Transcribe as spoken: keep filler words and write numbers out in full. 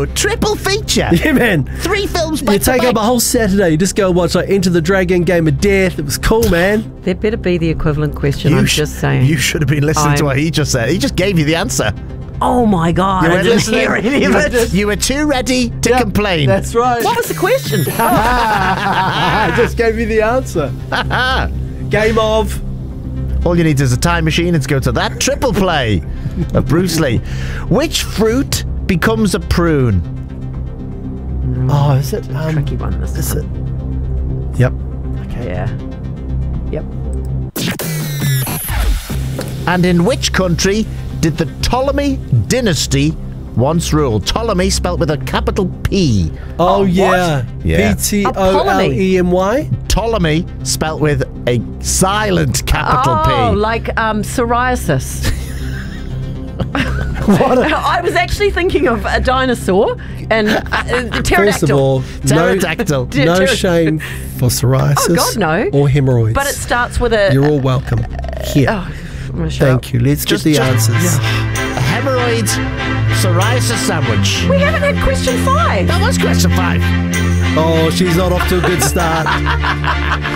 Whoa, triple feature. Yeah, man. Three films back You to take back. up a whole Saturday. You just go watch like Enter the Dragon, Game of Death. It was cool, man. There better be the equivalent question, You I'm sh- just saying. You should have been listening to I'm- what he just said. He just gave you the answer. Oh my God, You I weren't didn't listening. hear any You of were, it. you were too ready to Yep, complain. That's right. What was the question? I just gave you the answer. Game of. All you need is a time machine and to go to that triple play of Bruce Lee. Which fruit becomes a prune? Oh, is it? Um, Tricky one this is it? time. Yep. Okay, yeah. Yep. And in which country did the Ptolemy dynasty once rule? Ptolemy spelt with a capital P. Oh, Oh, yeah. Yeah. P T O L E M Y. Ptolemy spelt with a silent capital Oh, P. like um, psoriasis. What a- I was actually thinking of a dinosaur and uh, uh, pterodactyl. First of all, no, Pterodactyl. Pter- no pter- shame for psoriasis Oh, God, no. or hemorrhoids. But it starts with a. You're all welcome. Here. Oh, I'm gonna shut Thank up. you. Let's Just- get the just- answers. A hemorrhoid psoriasis sandwich. We haven't had question five. That was question five. Oh, she's not off to a good start.